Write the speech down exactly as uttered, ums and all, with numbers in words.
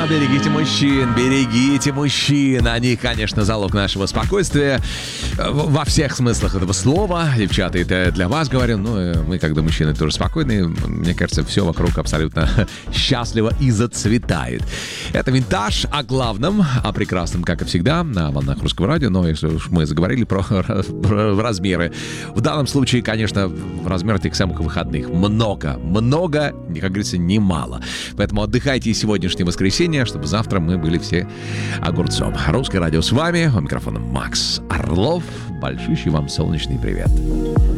берегите мужчин, берегите мужчин. Они, конечно, залог нашего спокойствия во всех смыслах этого слова. Девчата, это для вас говорю. Ну, мы, когда мужчины, тоже спокойные. Мне кажется, все вокруг абсолютно счастливо и зацветает. Это «Винтаж» о главном, о прекрасном, как и всегда, на волнах Русского радио. Но если уж мы заговорили про, про размеры. В данном случае, конечно, размер этих самых выходных много, много, как говорится, немало. Поэтому отдыхайте и сегодняшнее воскресенье, чтобы завтра мы были все огурцом. Русское радио с вами. У микрофона Макс Орлов. Большущий вам солнечный привет.